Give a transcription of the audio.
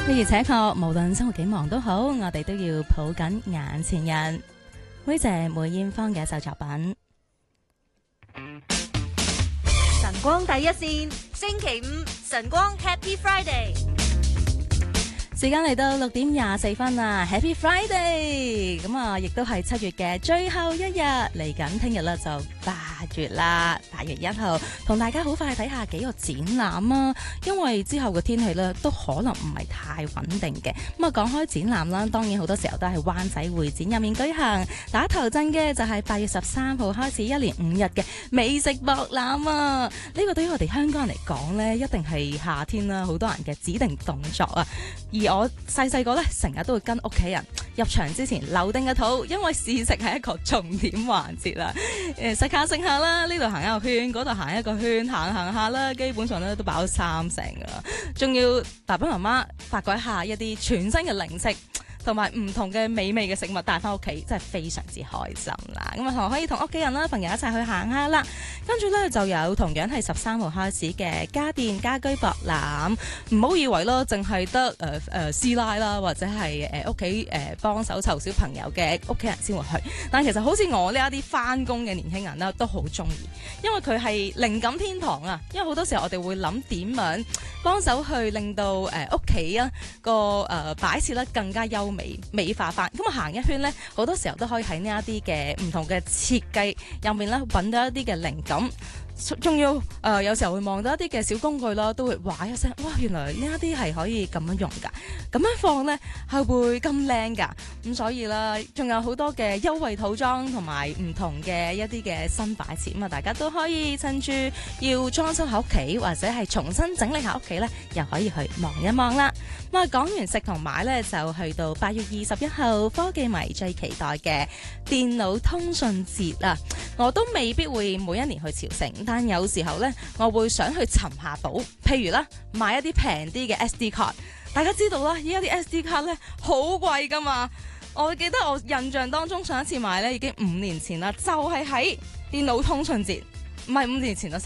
而且確，無論生活幾忙都好，我哋都要抱緊眼前人。梅姐梅艷芳嘅一首作品。 晨光第一線，星期五晨光 Happy Friday。 時間嚟到6:24啦 ，Happy Friday！ 咁啊，亦都係7月嘅最後一日，嚟緊聽日啦就8月啦，8月1號，同大家好快睇下幾個展覽啊！因為之後嘅天氣咧都可能唔係太穩定嘅。咁啊，講開展覽啦，當然好多時候都係灣仔會展入面舉行。打頭陣嘅就係8月13號開始一連5日嘅美食博覽啊！呢個對於我哋香港人嚟講咧，一定係夏天啦，好多人嘅指定動作啊！而我細個咧，成日都會跟屋企人入場之前留定個肚，因為試食係一個重點環節啦。食下食下啦，呢度行一個圈，嗰度行一個圈，行下啦，基本上咧都飽3成噶啦。仲要爸爸媽媽發掘一下一啲全新嘅零食，同埋唔同嘅美味嘅食物帶翻屋企，真係非常之開心啦！咁啊，可以同屋企人啦、朋友一齊去行下啦。跟住咧就有同樣係13號開始嘅家電家居博覽。唔好以為咯，淨係得師奶啦，或者係屋企幫手湊小朋友嘅屋企人先會去。但其實好似我呢一啲翻工嘅年輕人啦，都好中意，因為佢係靈感天堂啊！因為好多時候我哋會諗點樣幫手去令到屋企啊個擺設咧更加優美化翻。咁啊行一圈咧，好多時候都可以喺呢一啲嘅唔同嘅設計入面咧揾到一啲嘅靈感。仲要有時候會望到一啲嘅小工具啦，都會話一聲，哇！原來呢一啲係可以咁樣用㗎，咁樣放咧係會咁靚㗎。咁所以啦，仲有好多嘅優惠套裝同埋唔同嘅一啲嘅新擺設，咁啊大家都可以趁住要裝修喺屋企或者係重新整理下屋企咧，又可以去望一望啦。咁啊講完食同買咧，就去到8月21號科技迷最期待嘅電腦通訊節啦。我都未必會每一年去朝聖，但有時候呢，我會想去尋下寶。譬如啦，買一啲平啲嘅 SD 卡。大家知道啦，依家啲 SD 卡呢好貴噶嘛。我記得我印象當中上一次買呢已經5年前啦，就係喺電腦通訊節，唔係5年前啦。